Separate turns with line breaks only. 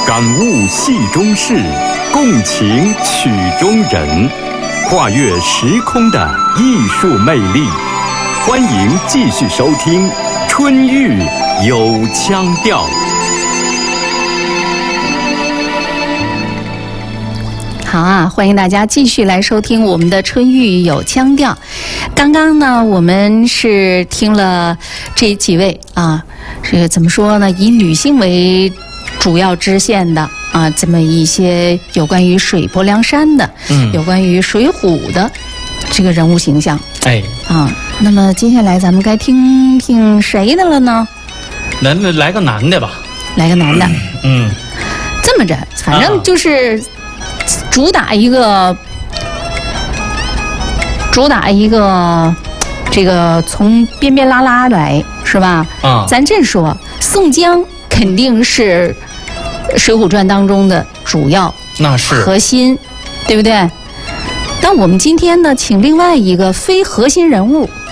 感悟戏中事，共情曲中人，跨越时空的艺术魅力。欢迎继续收听《春玉有腔调》。
好啊，欢迎大家继续来收听我们的《春玉有腔调》。刚刚呢，我们是听了这几位啊，这个怎么说呢？以女性为主要支线的啊，这么一些有关于水泊梁山的，有关于水浒的这个人物形象。啊，那么接下来咱们该听听谁的了呢？
来个男的吧。
来个男的。这么着，反正就是主打一个这个从边边拉拉来，是吧？咱这说宋江肯定是《水浒传》当中的主要核心，对不对？但我们今天呢，请另外一个非核心人物